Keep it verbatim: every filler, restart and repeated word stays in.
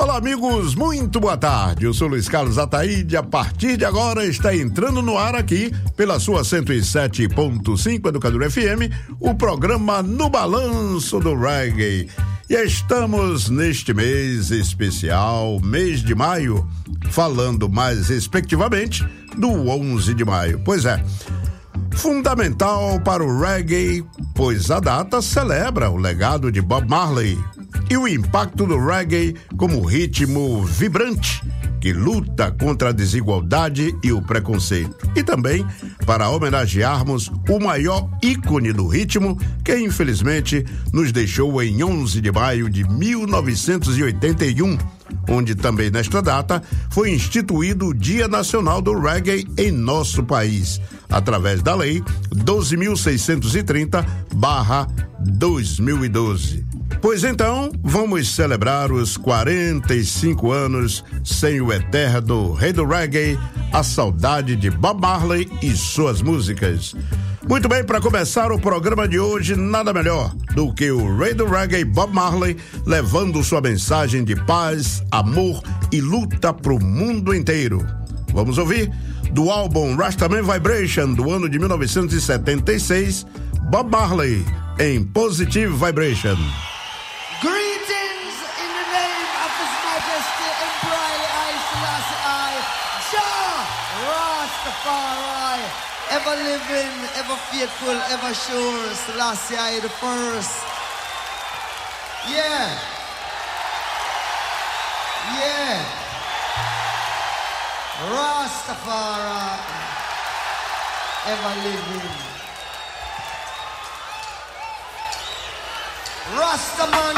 Fala, amigos, muito boa tarde. Eu sou Luiz Carlos Ataíde. A partir de agora está entrando no ar aqui pela sua cento e sete ponto cinco Educador F M, o programa No Balanço do Reggae. E estamos neste mês especial, mês de maio, falando mais respectivamente do onze de maio. Pois é, fundamental para o reggae, pois a data celebra o legado de Bob Marley e o impacto do reggae como ritmo vibrante que luta contra a desigualdade e o preconceito. E também para homenagearmos o maior ícone do ritmo que infelizmente nos deixou em onze de maio de mil novecentos e oitenta e um, onde também nesta data foi instituído o Dia Nacional do Reggae em nosso país, através da Lei doze mil seiscentos e trinta barra dois mil e doze. Pois então, vamos celebrar os quarenta e cinco anos sem o eterno rei do reggae, a saudade de Bob Marley e suas músicas. Muito bem, para começar o programa de hoje, nada melhor do que o rei do reggae, Bob Marley, levando sua mensagem de paz, amor e luta para o mundo inteiro. Vamos ouvir do álbum Rastaman Vibration do ano de mil novecentos e setenta e seis, Bob Marley em Positive Vibration. Greetings in the name of His Majesty Emperor Haile Selassie I, Jah Rastafari, ever living, ever faithful, ever sure, Selassie I the first. Yeah. Yeah. Rastafari, ever living. Rastaman